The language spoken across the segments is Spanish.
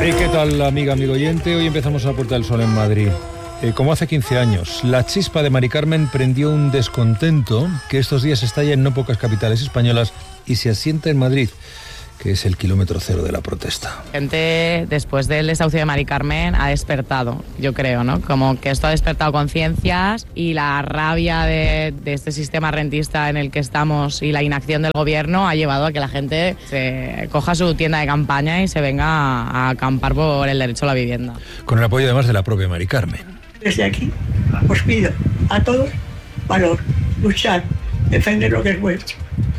¿Qué tal, amigo oyente? Hoy empezamos a Puerta del Sol en Madrid. Como hace 15 años, la chispa de Mari Carmen prendió un descontento que estos días estalla en no pocas capitales españolas y se asienta en Madrid, que es el kilómetro cero de la protesta. La gente, después del desahucio de Mari Carmen, ha despertado, yo creo, ¿no? Como que esto ha despertado conciencias y la rabia de este sistema rentista en el que estamos y la inacción del gobierno ha llevado a que la gente se coja su tienda de campaña y se venga a acampar por el derecho a la vivienda. Con el apoyo además de la propia Mari Carmen. Desde aquí os pido a todos valor, luchar, defender lo que es vuestro.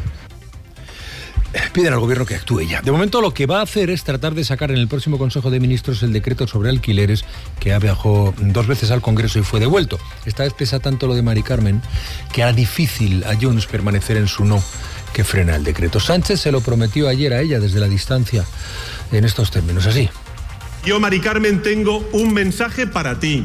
Piden al gobierno que actúe ya. De momento lo que va a hacer es tratar de sacar en el próximo Consejo de Ministros el decreto sobre alquileres que ha viajado 2 veces al Congreso y fue devuelto. Esta vez pesa tanto lo de Mari Carmen que hará difícil a Junts permanecer en su no que frena el decreto. Sánchez se lo prometió ayer a ella desde la distancia en estos términos, así. Yo, Mari Carmen, tengo un mensaje para ti.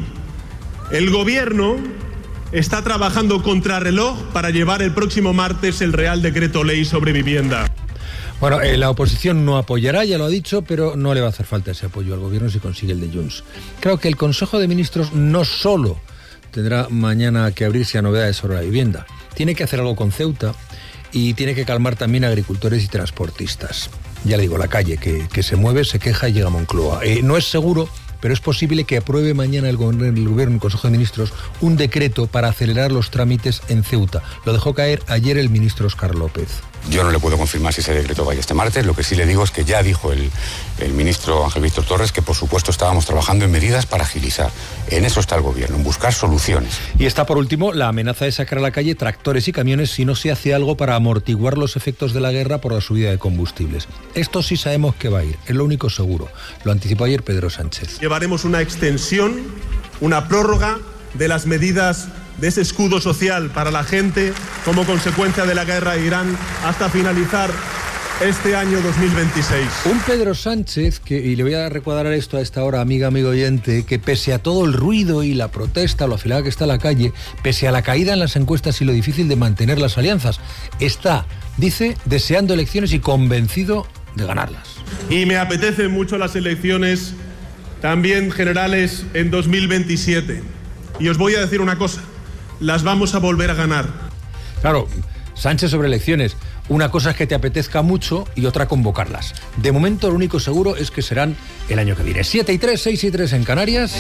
El gobierno está trabajando contrarreloj para llevar el próximo martes el Real Decreto Ley sobre vivienda. Bueno, la oposición no apoyará, ya lo ha dicho, pero no le va a hacer falta ese apoyo al gobierno si consigue el de Junts. Creo que el Consejo de Ministros no solo tendrá mañana que abrirse a novedades sobre la vivienda, tiene que hacer algo con Ceuta y tiene que calmar también a agricultores y transportistas. Ya le digo, la calle que se mueve, se queja y llega a Moncloa. No es seguro, pero es posible que apruebe mañana el gobierno, el Consejo de Ministros, un decreto para acelerar los trámites en Ceuta. Lo dejó caer ayer el ministro Óscar López. Yo no le puedo confirmar si ese decreto vaya este martes. Lo que sí le digo es que ya dijo el ministro Ángel Víctor Torres que, por supuesto, estábamos trabajando en medidas para agilizar. En eso está el gobierno, en buscar soluciones. Y está, por último, la amenaza de sacar a la calle tractores y camiones si no se hace algo para amortiguar los efectos de la guerra por la subida de combustibles. Esto sí sabemos que va a ir, es lo único seguro. Lo anticipó ayer Pedro Sánchez. Llevaremos una extensión, una prórroga de las medidas de ese escudo social para la gente como consecuencia de la guerra de Irán hasta finalizar este año 2026. Un Pedro Sánchez, y le voy a recuadrar esto a esta hora, amigo oyente, que pese a todo el ruido y la protesta, lo afilada que está la calle, pese a la caída en las encuestas y lo difícil de mantener las alianzas, está, dice, deseando elecciones y convencido de ganarlas. Y me apetecen mucho las elecciones también generales en 2027. Y os voy a decir una cosa, las vamos a volver a ganar. Claro, Sánchez sobre elecciones. Una cosa es que te apetezca mucho y otra convocarlas. De momento lo único seguro es que serán el año que viene. 7:03, 6:03 en Canarias.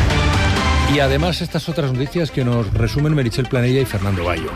Y además estas otras noticias que nos resumen Meritxell Planella y Fernando Bayo.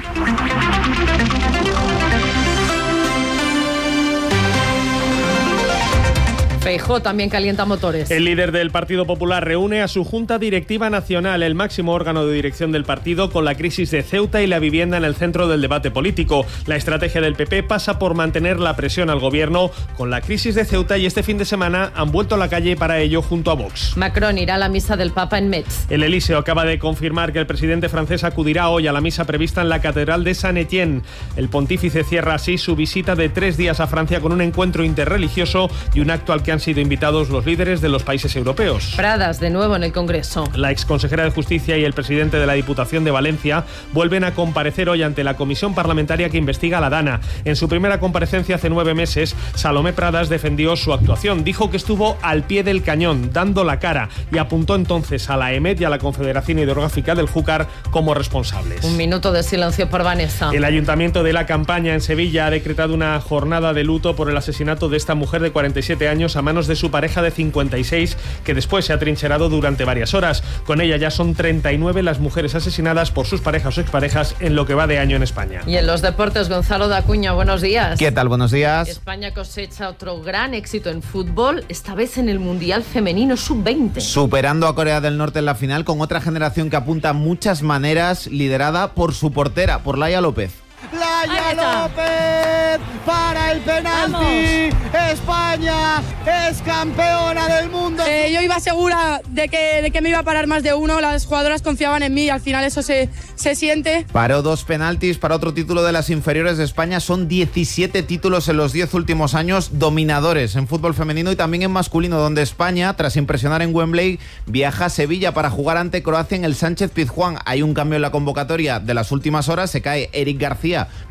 Feijóo también calienta motores. El líder del Partido Popular reúne a su Junta Directiva Nacional, el máximo órgano de dirección del partido, con la crisis de Ceuta y la vivienda en el centro del debate político. La estrategia del PP pasa por mantener la presión al gobierno con la crisis de Ceuta y este fin de semana han vuelto a la calle para ello junto a Vox. Macron irá a la misa del Papa en Metz. El Elíseo acaba de confirmar que el presidente francés acudirá hoy a la misa prevista en la Catedral de Saint-Étienne. El pontífice cierra así su visita de 3 días a Francia con un encuentro interreligioso y un acto al que han sido invitados los líderes de los países europeos. Pradas de nuevo en el Congreso. La exconsejera de Justicia y el presidente de la Diputación de Valencia vuelven a comparecer hoy ante la comisión parlamentaria que investiga a la DANA. En su primera comparecencia hace 9 meses, Salomé Pradas defendió su actuación. Dijo que estuvo al pie del cañón, dando la cara, y apuntó entonces a la EMET y a la Confederación Hidrográfica del Júcar como responsables. Un minuto de silencio por Vanessa. El Ayuntamiento de La Campaña en Sevilla ha decretado una jornada de luto por el asesinato de esta mujer de 47 años a manos de su pareja de 56, que después se ha trincherado durante varias horas. Con ella ya son 39 las mujeres asesinadas por sus parejas o exparejas en lo que va de año en España. Y en los deportes, Gonzalo Dacuña, buenos días. ¿Qué tal? Buenos días. España cosecha otro gran éxito en fútbol, esta vez en el Mundial Femenino Sub-20. Superando a Corea del Norte en la final con otra generación que apunta a muchas maneras, liderada por su portera, por Laia López. Laia López para el penalti. ¡Vamos! España es campeona del mundo. Yo iba segura de que me iba a parar más de uno. Las jugadoras confiaban en mí y al final eso se siente. Paró 2 penaltis para otro título de las inferiores de España. Son 17 títulos en los 10 últimos años, dominadores en fútbol femenino y también en masculino, donde España, tras impresionar en Wembley, viaja a Sevilla para jugar ante Croacia en el Sánchez Pizjuán. Hay un cambio en la convocatoria de las últimas horas. Se cae Eric García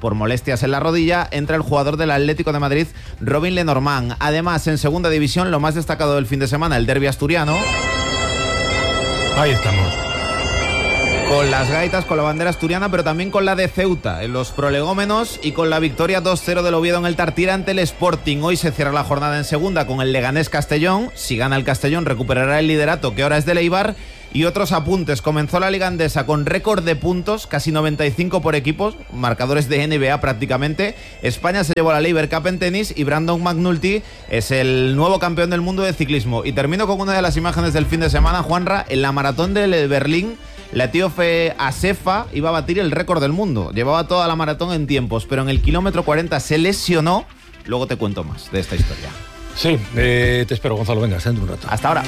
por molestias en la rodilla, entra el jugador del Atlético de Madrid, Robin Lenormand. Además, en segunda división, lo más destacado del fin de semana, el derbi asturiano. Ahí estamos. Con las gaitas, con la bandera asturiana, pero también con la de Ceuta en los prolegómenos y con la victoria 2-0 del Oviedo en el Tartiere ante el Sporting. Hoy se cierra la jornada en segunda con el Leganés Castellón. Si gana el Castellón recuperará el liderato, que ahora es del Eibar. Y otros apuntes. Comenzó la Liga Endesa con récord de puntos, casi 95 por equipos, marcadores de NBA prácticamente. España se llevó la Laver Cup en tenis y Brandon McNulty es el nuevo campeón del mundo de ciclismo. Y termino con una de las imágenes del fin de semana, Juanra. En la maratón de Berlín, la etíope Asefa iba a batir el récord del mundo. Llevaba toda la maratón en tiempos, pero en el kilómetro 40 se lesionó. Luego te cuento más de esta historia. Sí, te espero, Gonzalo. Venga, dentro un rato. Hasta ahora.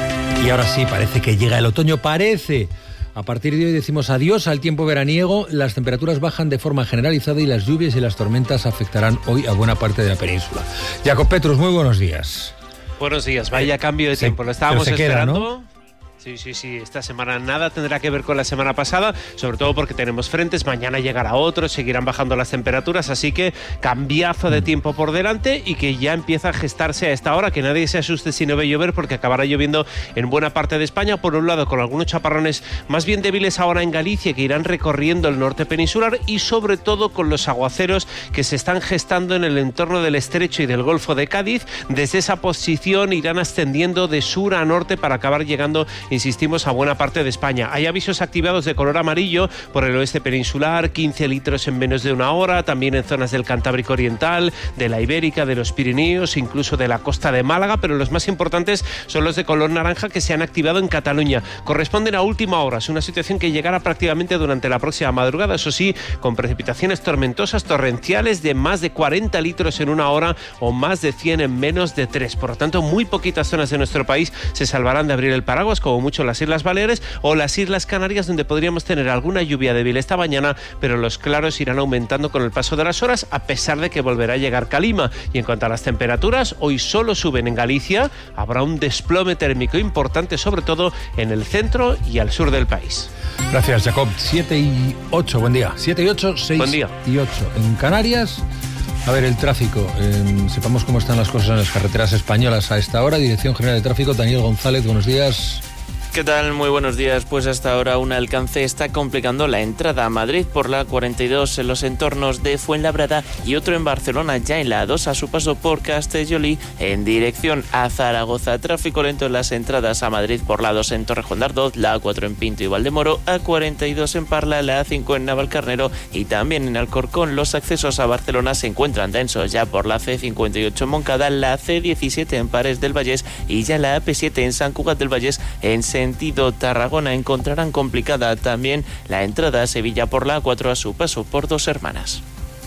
Y ahora sí, parece que llega el otoño, parece. A partir de hoy decimos adiós al tiempo veraniego, las temperaturas bajan de forma generalizada y las lluvias y las tormentas afectarán hoy a buena parte de la península. Jacob Petrus, muy buenos días. Buenos días, vaya cambio de tiempo, lo estábamos esperando. Queda, ¿no? Sí, esta semana nada tendrá que ver con la semana pasada, sobre todo porque tenemos frentes, mañana llegará otro, seguirán bajando las temperaturas, así que cambiazo de tiempo por delante y que ya empieza a gestarse a esta hora, que nadie se asuste si no ve llover, porque acabará lloviendo en buena parte de España, por un lado con algunos chaparrones más bien débiles ahora en Galicia, que irán recorriendo el norte peninsular, y sobre todo con los aguaceros que se están gestando en el entorno del Estrecho y del Golfo de Cádiz. Desde esa posición irán ascendiendo de sur a norte para acabar llegando, insistimos, a buena parte de España. Hay avisos activados de color amarillo por el oeste peninsular, 15 litros en menos de una hora, también en zonas del Cantábrico Oriental, de la Ibérica, de los Pirineos, incluso de la costa de Málaga, pero los más importantes son los de color naranja que se han activado en Cataluña. Corresponden a última hora, es una situación que llegará prácticamente durante la próxima madrugada, eso sí, con precipitaciones tormentosas torrenciales de más de 40 litros en una hora o más de 100 en menos de 3. Por lo tanto, muy poquitas zonas de nuestro país se salvarán de abrir el paraguas, como mucho las Islas Baleares o las Islas Canarias, donde podríamos tener alguna lluvia débil esta mañana, pero los claros irán aumentando con el paso de las horas, a pesar de que volverá a llegar calima. Y en cuanto a las temperaturas, hoy solo suben en Galicia, habrá un desplome térmico importante, sobre todo en el centro y al sur del país. Gracias, Jacob. 7 y 8, buen día. 7 y 8, 6 buen día. Y 8. En Canarias, a ver, el tráfico. Sepamos cómo están las cosas en las carreteras españolas a esta hora. Dirección General de Tráfico, Daniel González, buenos días. ¿Qué tal? Muy buenos días. Pues hasta ahora un alcance está complicando la entrada a Madrid por la 42 en los entornos de Fuenlabrada y otro en Barcelona, ya en la A2 a su paso por Castellolí en dirección a Zaragoza. Tráfico lento en las entradas a Madrid por la A2 en Torrejón de Ardoz, la A4 en Pinto y Valdemoro, A42 en Parla, la A5 en Navalcarnero y también en Alcorcón. Los accesos a Barcelona se encuentran densos ya por la C58 en Moncada, la C17 en Pares del Vallés y ya la AP7 en Sant Cugat del Vallés en sentido Tarragona. Encontrarán complicada también la entrada a Sevilla por la A4 a su paso por Dos Hermanas.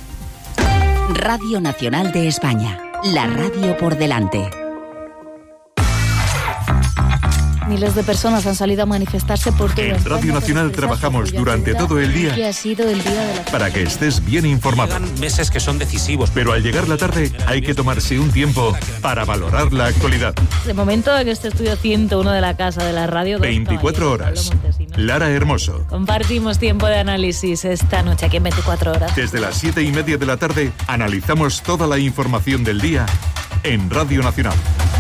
Radio Nacional de España, la radio por delante. Miles de personas han salido a manifestarse por todo En Radio Nacional trabajamos durante todo el día que ha sido el día de la... para que estés bien informado. Llegan meses que son decisivos. Pero al llegar la tarde hay que tomarse un tiempo para valorar la actualidad. De momento en este estudio 101 de la Casa de la Radio... 24 horas. Lara Hermoso. Compartimos tiempo de análisis esta noche aquí en 24 horas. Desde las 7:30 de la tarde analizamos toda la información del día en Radio Nacional.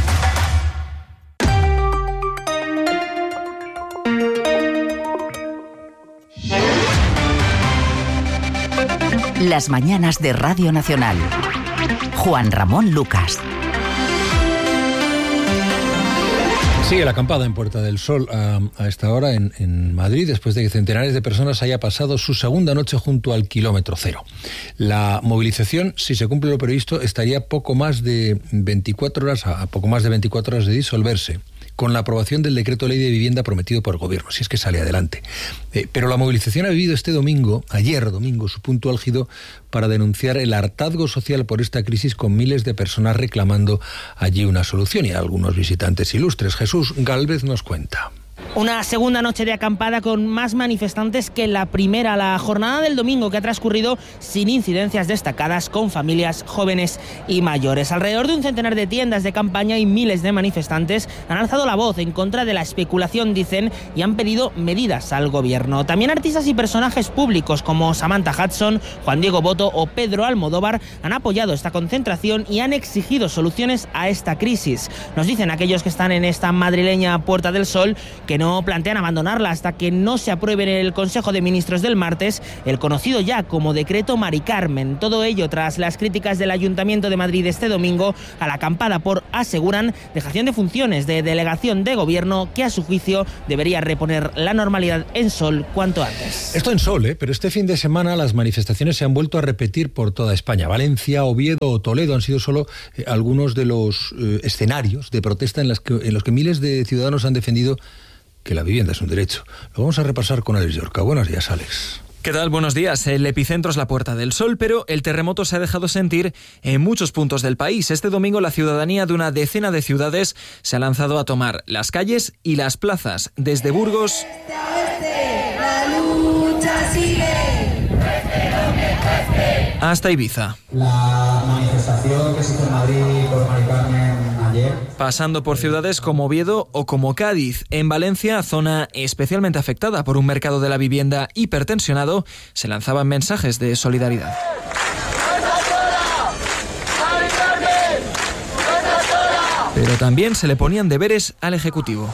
Las mañanas de Radio Nacional. Juan Ramón Lucas. Sigue la acampada en Puerta del Sol a esta hora en Madrid, después de que centenares de personas haya pasado su segunda noche junto al kilómetro cero. La movilización, si se cumple lo previsto, estaría a poco más de 24 horas de disolverse, con la aprobación del decreto ley de vivienda prometido por el gobierno, si es que sale adelante. Pero la movilización ha vivido ayer domingo, su punto álgido para denunciar el hartazgo social por esta crisis, con miles de personas reclamando allí una solución, y algunos visitantes ilustres. Jesús Gálvez nos cuenta. Una segunda noche de acampada con más manifestantes que la primera. La jornada del domingo que ha transcurrido sin incidencias destacadas, con familias jóvenes y mayores. Alrededor de un centenar de tiendas de campaña y miles de manifestantes han alzado la voz en contra de la especulación, dicen, y han pedido medidas al gobierno. También artistas y personajes públicos como Samantha Hudson, Juan Diego Botto o Pedro Almodóvar han apoyado esta concentración y han exigido soluciones a esta crisis. Nos dicen aquellos que están en esta madrileña Puerta del Sol que no plantean abandonarla hasta que no se apruebe en el Consejo de Ministros del martes el conocido ya como decreto Mari Carmen. Todo ello tras las críticas del Ayuntamiento de Madrid este domingo a la acampada por, aseguran, dejación de funciones de delegación de gobierno que a su juicio debería reponer la normalidad en Sol cuanto antes. Esto en Sol, pero este fin de semana las manifestaciones se han vuelto a repetir por toda España. Valencia, Oviedo o Toledo han sido solo algunos de los escenarios de protesta en los que miles de ciudadanos han defendido que la vivienda es un derecho. Lo vamos a repasar con Alex Yorca. Buenos días, Alex. ¿Qué tal? Buenos días. El epicentro es la Puerta del Sol, pero el terremoto se ha dejado sentir en muchos puntos del país. Este domingo la ciudadanía de una decena de ciudades se ha lanzado a tomar las calles y las plazas, desde Burgos hasta Ibiza. La manifestación que se hizo en Madrid por Mari Carmen ayer. Pasando por ciudades como Oviedo o como Cádiz. En Valencia, zona especialmente afectada por un mercado de la vivienda hipertensionado, se lanzaban mensajes de solidaridad. Pero también se le ponían deberes al Ejecutivo.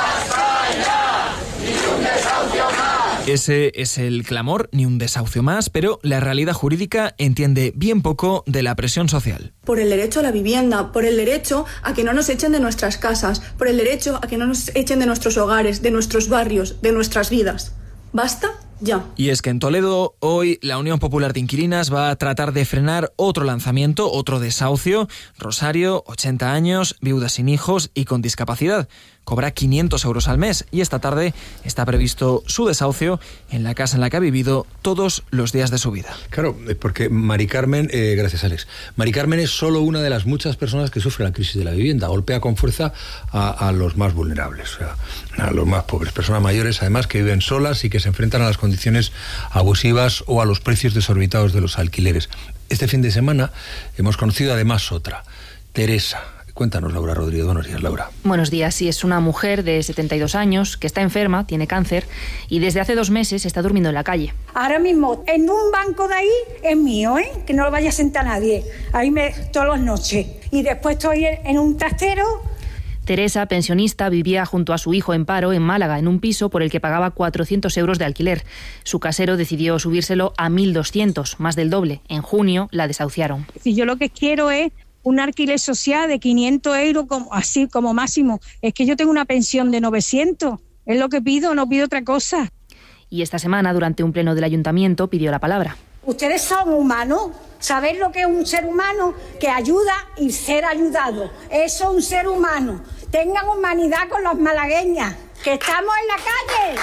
Ese es el clamor, ni un desahucio más, pero la realidad jurídica entiende bien poco de la presión social. Por el derecho a la vivienda, por el derecho a que no nos echen de nuestras casas, por el derecho a que no nos echen de nuestros hogares, de nuestros barrios, de nuestras vidas. ¿Basta? Ya. Y es que en Toledo hoy la Unión Popular de Inquilinas va a tratar de frenar otro lanzamiento, otro desahucio. Rosario, 80 años, viuda sin hijos y con discapacidad. Cobra 500 euros al mes y esta tarde está previsto su desahucio en la casa en la que ha vivido todos los días de su vida. Claro, porque Mari Carmen, gracias Alex, Mari Carmen es solo una de las muchas personas que sufren la crisis de la vivienda. Golpea con fuerza a los más vulnerables, o sea, a los más pobres, personas mayores además que viven solas y que se enfrentan a las condiciones abusivas o a los precios desorbitados de los alquileres. Este fin de semana hemos conocido además otra, Teresa. Cuéntanos, Laura Rodríguez. Buenos días, Laura. Buenos días. Sí, es una mujer de 72 años que está enferma, tiene cáncer y desde hace 2 meses está durmiendo en la calle. Ahora mismo, en un banco de ahí es mío, que no lo vaya a sentar nadie. Ahí todas las noches. Y después estoy en un trastero. Teresa, pensionista, vivía junto a su hijo en paro en Málaga, en un piso por el que pagaba 400 euros de alquiler. Su casero decidió subírselo a 1.200, más del doble. En junio la desahuciaron. Si yo lo que quiero es un alquiler social de 500 euros, así como máximo. Es que yo tengo una pensión de 900. Es lo que pido, no pido otra cosa. Y esta semana, durante un pleno del ayuntamiento, pidió la palabra. Ustedes son humanos. ¿Sabéis lo que es un ser humano? Que ayuda y ser ayudado. Eso es un ser humano. Tengan humanidad con los malagueñas, que estamos en la calle.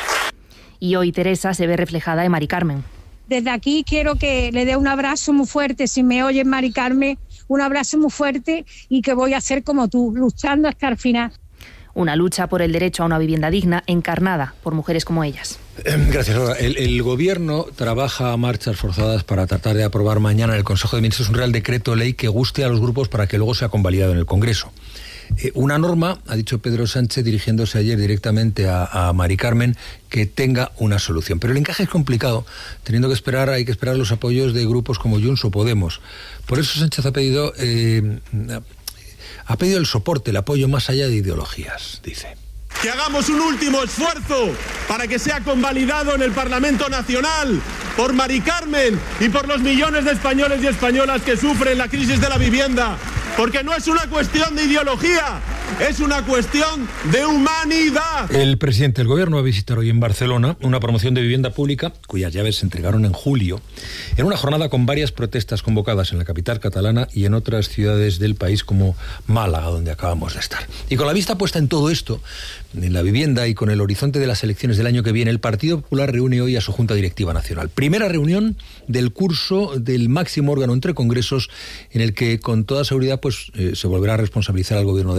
Y hoy Teresa se ve reflejada en Mari Carmen. Desde aquí quiero que le dé un abrazo muy fuerte, si me oyes, Mari Carmen, un abrazo muy fuerte y que voy a ser como tú, luchando hasta el final. Una lucha por el derecho a una vivienda digna, encarnada por mujeres como ellas. Gracias, Laura. El Gobierno trabaja a marchas forzadas para tratar de aprobar mañana en el Consejo de Ministros un Real Decreto Ley que guste a los grupos para que luego sea convalidado en el Congreso. Una norma, ha dicho Pedro Sánchez dirigiéndose ayer directamente a Mari Carmen, que tenga una solución. Pero el encaje es complicado, hay que esperar los apoyos de grupos como Junts o Podemos. Por eso Sánchez ha pedido el soporte, el apoyo más allá de ideologías, dice. Que hagamos un último esfuerzo para que sea convalidado en el Parlamento Nacional por Mari Carmen y por los millones de españoles y españolas que sufren la crisis de la vivienda. Porque no es una cuestión de ideología, es una cuestión de humanidad. El presidente del Gobierno va a visitar hoy en Barcelona una promoción de vivienda pública cuyas llaves se entregaron en julio, en una jornada con varias protestas convocadas en la capital catalana y en otras ciudades del país como Málaga, donde acabamos de estar. Y con la vista puesta en todo esto, en la vivienda y con el horizonte de las elecciones del año que viene, el Partido Popular reúne hoy a su Junta Directiva Nacional. Primera reunión del curso del máximo órgano entre congresos en el que con toda seguridad se volverá a responsabilizar al Gobierno de la crisis.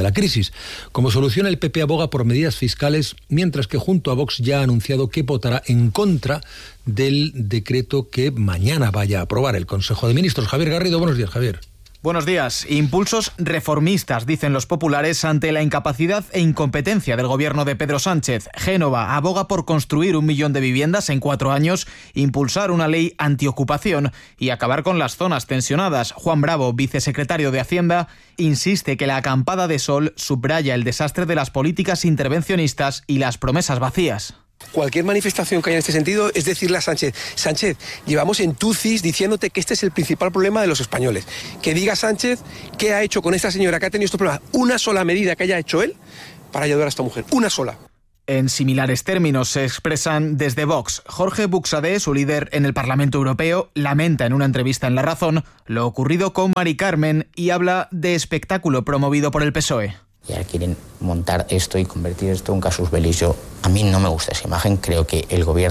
crisis. Como solución, el PP aboga por medidas fiscales, mientras que junto a Vox ya ha anunciado que votará en contra del decreto que mañana vaya a aprobar el Consejo de Ministros. Javier Garrido, buenos días, Javier. Buenos días. Impulsos reformistas, dicen los populares, ante la incapacidad e incompetencia del gobierno de Pedro Sánchez. Génova aboga por construir 1 millón de viviendas en 4 años, impulsar una ley antiocupación y acabar con las zonas tensionadas. Juan Bravo, vicesecretario de Hacienda, insiste que la acampada de sol subraya el desastre de las políticas intervencionistas y las promesas vacías. Cualquier manifestación que haya en este sentido es decirle a Sánchez: Sánchez, llevamos en tucis diciéndote que este es el principal problema de los españoles. Que diga Sánchez qué ha hecho con esta señora que ha tenido estos problemas. Una sola medida que haya hecho él para ayudar a esta mujer. Una sola. En similares términos se expresan desde Vox. Jorge Buxadé, su líder en el Parlamento Europeo, lamenta en una entrevista en La Razón lo ocurrido con Mari Carmen y habla de espectáculo promovido por el PSOE. Ya quieren montar esto y convertir esto en un casus belli. A mí no me gusta esa imagen. Creo que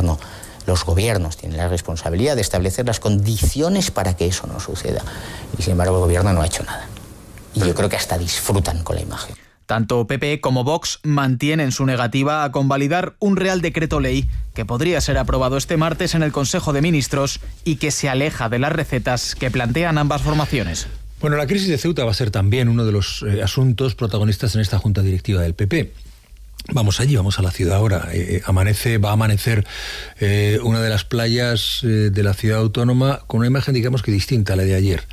los gobiernos tienen la responsabilidad de establecer las condiciones para que eso no suceda. Y sin embargo el gobierno no ha hecho nada. Y yo creo que hasta disfrutan con la imagen. Tanto PP como Vox mantienen su negativa a convalidar un Real Decreto Ley que podría ser aprobado este martes en el Consejo de Ministros y que se aleja de las recetas que plantean ambas formaciones. Bueno, la crisis de Ceuta va a ser también uno de los asuntos protagonistas en esta junta directiva del PP. Vamos allí, vamos a la ciudad ahora. Va a amanecer una de las playas de la ciudad autónoma con una imagen, digamos que distinta a la de ayer.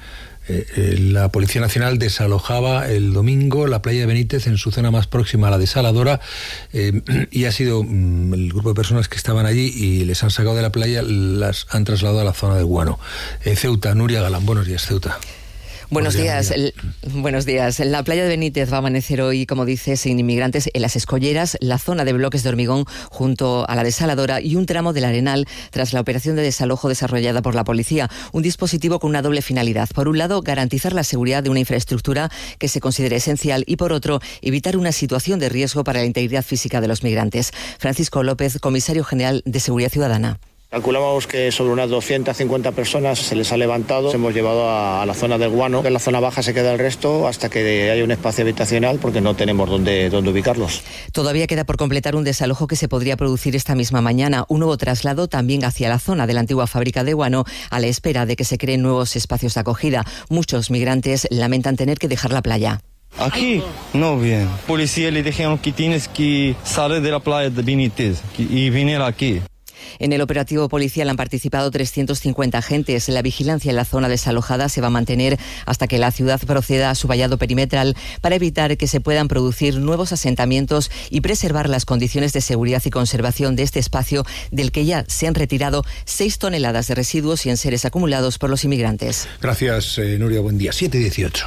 La Policía Nacional desalojaba el domingo la playa de Benítez en su zona más próxima a la desaladora y ha sido el grupo de personas que estaban allí y les han sacado de la playa, las han trasladado a la zona de Guano. Ceuta, Nuria Galán, buenos días, Ceuta. Buenos días. Buenos días. La playa de Benítez va a amanecer hoy, como dices, sin inmigrantes en las escolleras, la zona de bloques de hormigón junto a la desaladora y un tramo del Arenal tras la operación de desalojo desarrollada por la policía. Un dispositivo con una doble finalidad. Por un lado, garantizar la seguridad de una infraestructura que se considere esencial y, por otro, evitar una situación de riesgo para la integridad física de los migrantes. Francisco López, comisario general de Seguridad Ciudadana. Calculamos que sobre unas 250 personas se les ha levantado, hemos llevado a la zona del Guano, en la zona baja se queda el resto hasta que haya un espacio habitacional porque no tenemos dónde ubicarlos. Todavía queda por completar un desalojo que se podría producir esta misma mañana, un nuevo traslado también hacia la zona de la antigua fábrica de Guano a la espera de que se creen nuevos espacios de acogida. Muchos migrantes lamentan tener que dejar la playa. Aquí no bien. Policía le dijeron que tienes que salir de la playa de Benítez y venir aquí. En el operativo policial han participado 350 agentes. La vigilancia en la zona desalojada se va a mantener hasta que la ciudad proceda a su vallado perimetral para evitar que se puedan producir nuevos asentamientos y preservar las condiciones de seguridad y conservación de este espacio del que ya se han retirado 6 toneladas de residuos y enseres acumulados por los inmigrantes. Gracias, Nuria. Buen día. 7:18.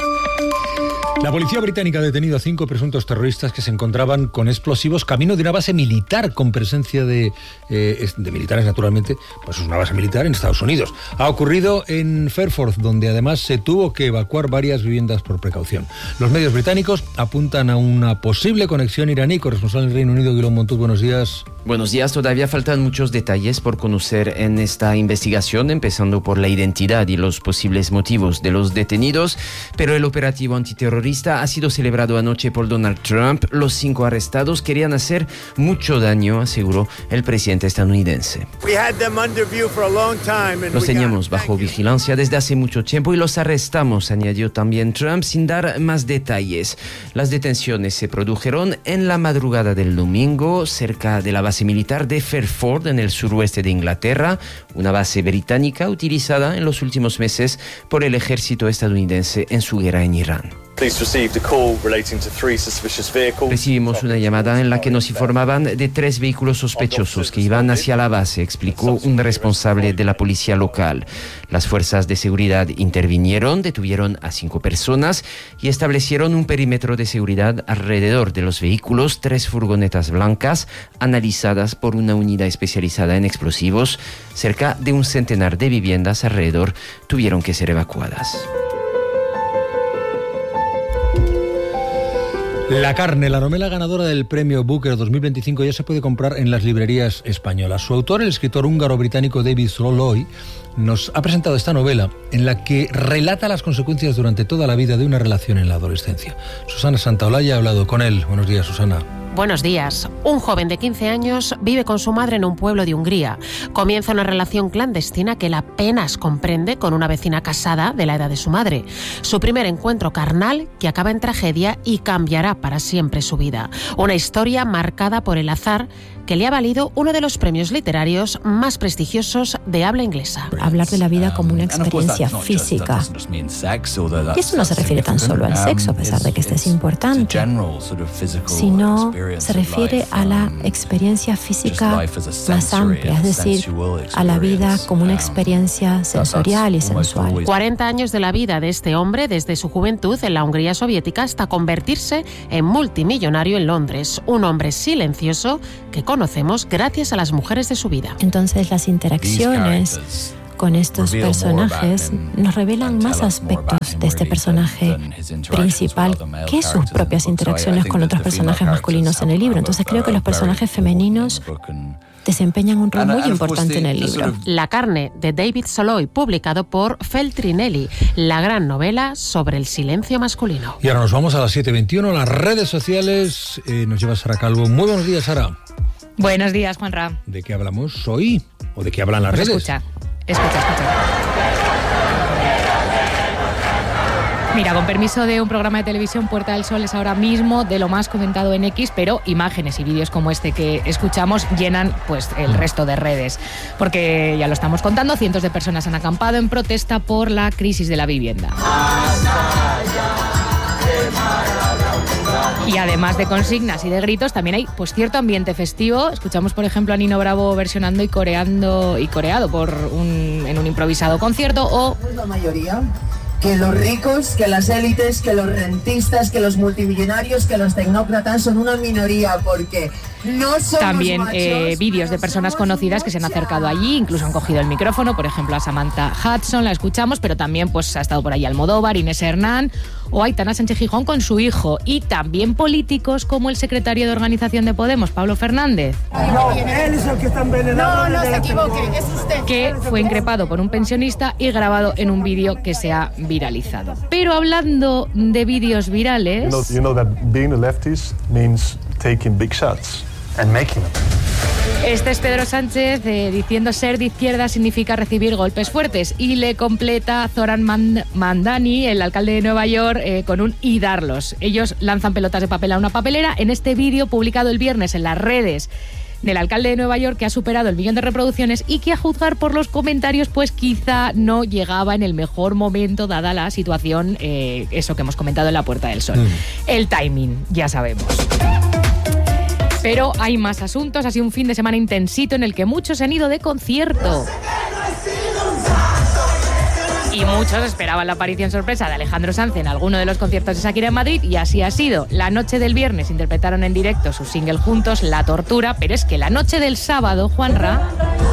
La policía británica ha detenido a 5 presuntos terroristas que se encontraban con explosivos camino de una base militar con presencia de militares, naturalmente, pues es una base militar en Estados Unidos. Ha ocurrido en Fairford, donde además se tuvo que evacuar varias viviendas por precaución. Los medios británicos apuntan a una posible conexión iraní. Corresponsal en el Reino Unido, Guillermo Montuz, buenos días. Buenos días. Todavía faltan muchos detalles por conocer en esta investigación, empezando por la identidad y los posibles motivos de los detenidos, pero el operativo antiterrorista ha sido celebrado anoche por Donald Trump. Los 5 arrestados querían hacer mucho daño, aseguró el presidente estadounidense. Los teníamos bajo vigilancia desde hace mucho tiempo y los arrestamos, añadió también Trump, sin dar más detalles. Las detenciones se produjeron en la madrugada del domingo, cerca de la base militar de Fairford, en el suroeste de Inglaterra, una base británica utilizada en los últimos meses por el ejército estadounidense en su guerra en Irán. Recibimos una llamada en la que nos informaban de 3 vehículos sospechosos que iban hacia la base, explicó un responsable de la policía local. Las fuerzas de seguridad intervinieron, detuvieron a 5 personas y establecieron un perímetro de seguridad alrededor de los vehículos, 3 furgonetas blancas analizadas por una unidad especializada en explosivos. Cerca de un centenar de viviendas alrededor tuvieron que ser evacuadas. La carne, la novela ganadora del premio Booker 2025, ya se puede comprar en las librerías españolas. Su autor, el escritor húngaro-británico David Szalay, nos ha presentado esta novela en la que relata las consecuencias durante toda la vida de una relación en la adolescencia. Susana Santaolalla ha hablado con él. Buenos días, Susana. Buenos días. Un joven de 15 años vive con su madre en un pueblo de Hungría. Comienza una relación clandestina que él apenas comprende con una vecina casada de la edad de su madre. Su primer encuentro carnal que acaba en tragedia y cambiará para siempre su vida. Una historia marcada por el azar que le ha valido uno de los premios literarios más prestigiosos de habla inglesa. Hablar de la vida como una experiencia física. Y eso no se refiere tan solo al sexo, a pesar de que este es importante, sino se refiere a la experiencia física más amplia, es decir, a la vida como una experiencia sensorial y sensual. 40 años de la vida de este hombre, desde su juventud en la Hungría soviética hasta convertirse en multimillonario en Londres. Un hombre silencioso que conocemos gracias a las mujeres de su vida. Entonces las interacciones con estos personajes nos revelan más aspectos de este personaje principal que sus propias interacciones con otros personajes masculinos en el libro. Entonces creo que los personajes femeninos desempeñan un rol muy importante en el libro. La carne, de David Soloy, publicado por Feltrinelli, la gran novela sobre el silencio masculino. Y ahora nos vamos a las 7:21, las redes sociales. Nos lleva Sara Calvo. Muy buenos días, Sara. Buenos días, Juanra. ¿De qué hablamos hoy? ¿O de qué hablan las redes? Escucha. Mira, con permiso de un programa de televisión, Puerta del Sol es ahora mismo de lo más comentado en X, pero imágenes y vídeos como este que escuchamos llenan pues el resto de redes. Porque ya lo estamos contando, cientos de personas han acampado en protesta por la crisis de la vivienda. Y además de consignas y de gritos, también hay pues cierto ambiente festivo. Escuchamos, por ejemplo, a Nino Bravo versionando y coreado en un improvisado concierto. O la mayoría, que los ricos, que las élites, que los rentistas, que los multimillonarios, que los tecnócratas son una minoría, porque no somos también machos, vídeos de personas conocidas que se han acercado allí, incluso han cogido el micrófono, por ejemplo a Samantha Hudson, la escuchamos, pero también pues ha estado por ahí Almodóvar, Inés Hernán o Aitana Sánchez Gijón con su hijo, y también políticos como el secretario de organización de Podemos, Pablo Fernández. No, él es el que está envenenado. No se equivoque, es usted. Que fue increpado por un pensionista y grabado en un vídeo que se ha viralizado. Pero hablando de vídeos virales... You know that being a leftist means taking big shots and making them. Este es Pedro Sánchez diciendo ser de izquierda significa recibir golpes fuertes, y le completa Zoran Mandani, el alcalde de Nueva York, con un y darlos. Ellos lanzan pelotas de papel a una papelera en este vídeo publicado el viernes en las redes del alcalde de Nueva York, que ha superado el 1 millón de reproducciones y que, a juzgar por los comentarios, pues quizá no llegaba en el mejor momento dada la situación, eso que hemos comentado en la Puerta del Sol. El timing, ya sabemos. Pero hay más asuntos. Ha sido un fin de semana intensito en el que muchos se han ido de concierto. Y muchos esperaban la aparición sorpresa de Alejandro Sanz en alguno de los conciertos de Shakira en Madrid, y así ha sido. La noche del viernes interpretaron en directo su single juntos, La Tortura, pero es que la noche del sábado, Juanra,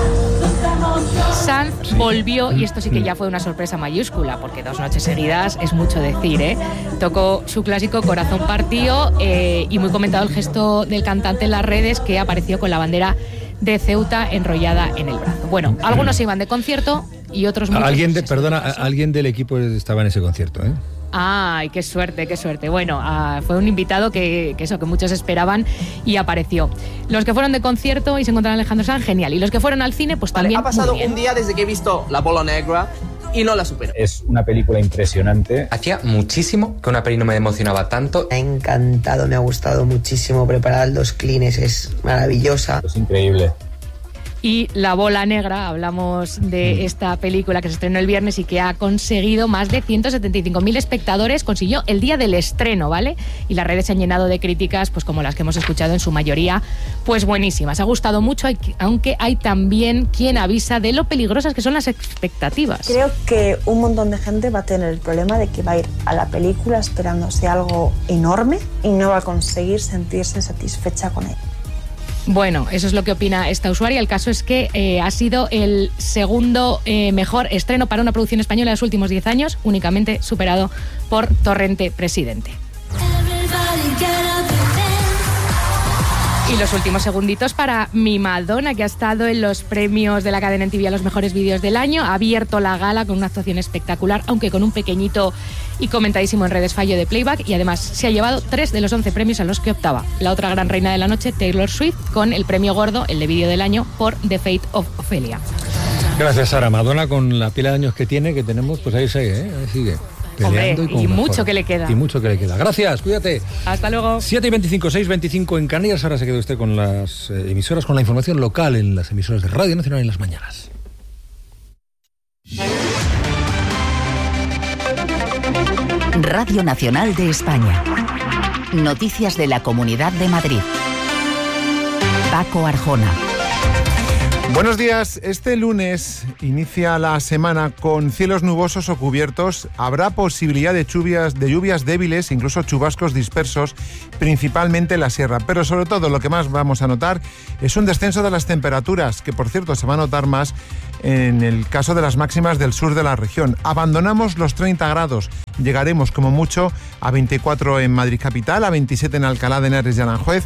Sanz volvió, y esto sí que ya fue una sorpresa mayúscula, porque 2 noches seguidas es mucho decir, ¿eh? Tocó su clásico Corazón Partido, y muy comentado el gesto del cantante en las redes, que apareció con la bandera de Ceuta enrollada en el brazo. Bueno, algunos se iban de concierto y otros muchos... Alguien del equipo estaba en ese concierto, ¿eh? ¡Ay, qué suerte, qué suerte! Bueno, fue un invitado que muchos esperaban y apareció. Los que fueron de concierto y se encontraron a Alejandro Sanz, genial. Y los que fueron al cine, pues también. Ha pasado un día desde que he visto La Bola Negra y no la supero. Es una película impresionante. Hacía muchísimo que una peli no me emocionaba tanto. Me ha encantado, me ha gustado muchísimo. Preparar los clines es maravillosa. Es increíble. Y La Bola Negra, hablamos de esta película que se estrenó el viernes y que ha conseguido más de 175.000 espectadores, consiguió el día del estreno, ¿vale? Y las redes se han llenado de críticas, pues como las que hemos escuchado, en su mayoría, pues buenísimas. Ha gustado mucho, aunque hay también quien avisa de lo peligrosas que son las expectativas. Creo que un montón de gente va a tener el problema de que va a ir a la película esperándose algo enorme y no va a conseguir sentirse satisfecha con ella. Bueno, eso es lo que opina esta usuaria. El caso es que ha sido el segundo mejor estreno para una producción española de los últimos 10 años, únicamente superado por Torrente Presidente. Y los últimos segunditos para mi Madonna, que ha estado en los premios de la cadena MTV a los mejores vídeos del año. Ha abierto la gala con una actuación espectacular, aunque con un pequeñito y comentadísimo en redes fallo de playback. Y además se ha llevado 3 de los 11 premios a los que optaba. La otra gran reina de la noche, Taylor Swift, con el premio gordo, el de vídeo del año, por The Fate of Ophelia. Gracias, Sara. Madonna, con la pila de años que tenemos, pues ahí sigue, Ahí sigue. Hombre, y mucho que le queda. Y mucho que le queda. Gracias, cuídate. Hasta luego. 7:25, 6:25 en Canarias. Ahora se queda usted con las emisoras, con la información local en las emisoras de Radio Nacional en las mañanas. Radio Nacional de España. Noticias de la Comunidad de Madrid. Paco Arjona. Buenos días. Este lunes inicia la semana con cielos nubosos o cubiertos. Habrá posibilidad de lluvias débiles, incluso chubascos dispersos, principalmente en la sierra. Pero sobre todo lo que más vamos a notar es un descenso de las temperaturas, que por cierto se va a notar más en el caso de las máximas del sur de la región. Abandonamos los 30 grados. Llegaremos como mucho a 24 en Madrid capital, a 27 en Alcalá de Henares y Aranjuez,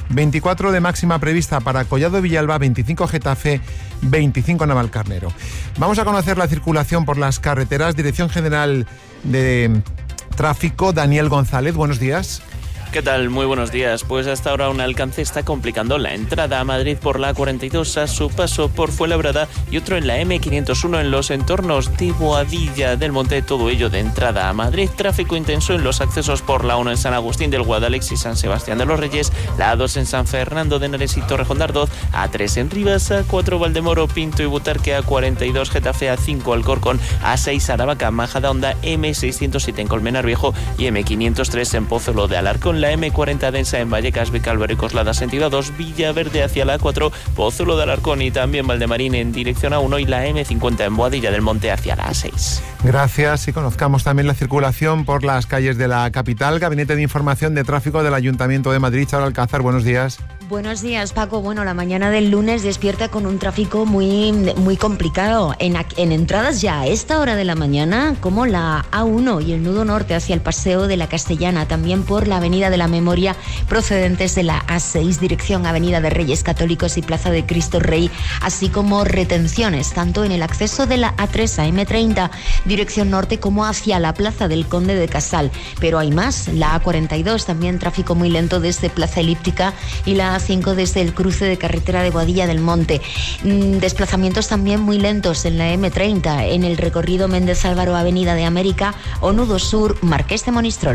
24 de máxima prevista para Collado Villalba, 25 Getafe, 25 Navalcarnero. Vamos a conocer la circulación por las carreteras. Dirección General de Tráfico, Daniel González, buenos días. ¿Qué tal? Muy buenos días. Pues hasta ahora un alcance está complicando la entrada a Madrid por la A42 a su paso por Fuenlabrada y otro en la M501 en los entornos de Boadilla del Monte, todo ello de entrada a Madrid. Tráfico intenso en los accesos por la 1 en San Agustín del Guadalix y San Sebastián de los Reyes, la A2 en San Fernando de Henares y Torrejón de Ardoz, A3 en Rivas, A4 Valdemoro, Pinto y Butarque, A42 Getafe, A5 Alcorcón, A6 Aravaca, Majadahonda, M607 en Colmenar Viejo y M503 en Pozuelo de Alarcón. La M40 densa en Vallecas, Vicálvaro y Coslada sentido A2, Villaverde hacia la A4, Pozuelo de Alarcón y también Valdemarín en dirección A1 y la M50 en Boadilla del Monte hacia la A6. Gracias, y conozcamos también la circulación por las calles de la capital. Gabinete de Información de Tráfico del Ayuntamiento de Madrid, Charo Alcázar, buenos días. Buenos días, Paco. Bueno, la mañana del lunes despierta con un tráfico muy complicado. En entradas ya a esta hora de la mañana, como la A1 y el nudo norte hacia el Paseo de la Castellana, también por la Avenida de la Memoria, procedentes de la A6, dirección Avenida de Reyes Católicos y Plaza de Cristo Rey, así como retenciones, tanto en el acceso de la A3 a M30, dirección norte, como hacia la Plaza del Conde de Casal. Pero hay más, la A42, también tráfico muy lento desde Plaza Elíptica, y la A5 desde el cruce de carretera de Boadilla del Monte. Desplazamientos también muy lentos en la M30, en el recorrido Méndez Álvaro, Avenida de América o nudo sur, Marqués de Monistrol.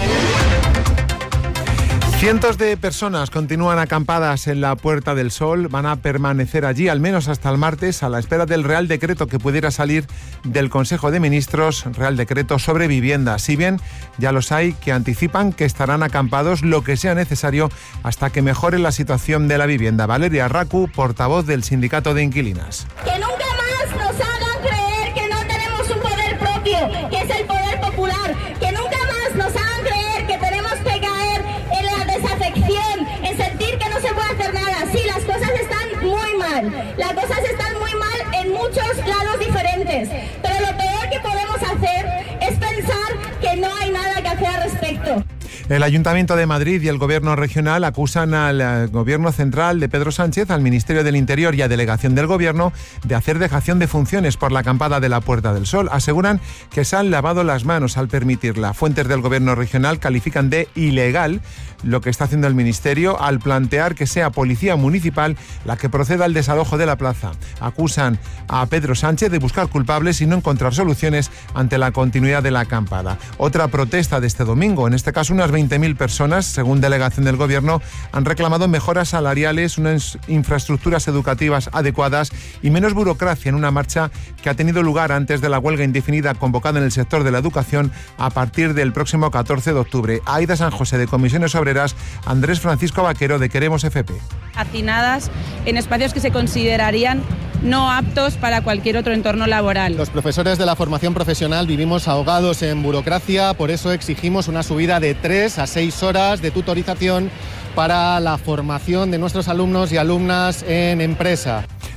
Cientos de personas continúan acampadas en la Puerta del Sol. Van a permanecer allí al menos hasta el martes a la espera del Real Decreto que pudiera salir del Consejo de Ministros, Real Decreto sobre vivienda. Si bien ya los hay que anticipan que estarán acampados lo que sea necesario hasta que mejore la situación de la vivienda. Valeria Racu, portavoz del Sindicato de Inquilinas. Que nunca más nos hagan creer que no tenemos un poder propio, que es el poder popular. Que nunca más nos hagan creer que tenemos que caer en la desafección, en sentir que no se puede hacer nada. Sí, las cosas están muy mal. Las cosas están muy mal en muchos lados diferentes. Pero lo peor que podemos hacer es pensar que no hay nada que hacer al respecto. El Ayuntamiento de Madrid y el Gobierno regional acusan al Gobierno central de Pedro Sánchez, al Ministerio del Interior y a Delegación del Gobierno de hacer dejación de funciones por la acampada de la Puerta del Sol. Aseguran que se han lavado las manos al permitirla. Fuentes del Gobierno regional califican de ilegal lo que está haciendo el Ministerio al plantear que sea Policía Municipal la que proceda al desalojo de la plaza. Acusan a Pedro Sánchez de buscar culpables y no encontrar soluciones ante la continuidad de la acampada. Otra protesta de este domingo, en este caso unas 20.000 personas, según delegación del Gobierno, han reclamado mejoras salariales, unas infraestructuras educativas adecuadas y menos burocracia en una marcha que ha tenido lugar antes de la huelga indefinida convocada en el sector de la educación a partir del próximo 14 de octubre. Aida San José, de Comisiones Obreras, Andrés Francisco Vaquero, de Queremos FP. Hacinadas en espacios que se considerarían no aptos para cualquier otro entorno laboral. Los profesores de la formación profesional vivimos ahogados en burocracia, por eso exigimos una subida de 3 a 6 horas de tutorización para la formación de nuestros alumnos y alumnas en empresa.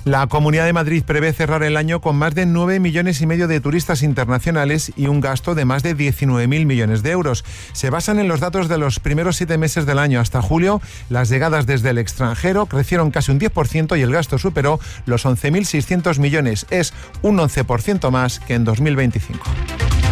La Comunidad de Madrid prevé cerrar el año con más de 9,5 millones de turistas internacionales y un gasto de más de 19.000 millones de euros. Se basan en los datos de los primeros 7 meses del año. Hasta julio, las llegadas desde el extranjero crecieron casi un 10% y el gasto superó los 11.600 millones. Es un 11% más que en 2025.